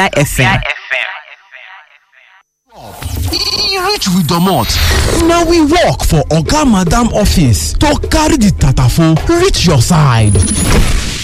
FM. E reach with domot. Now we work for Oga Madam office to carry the tatafo reach your side.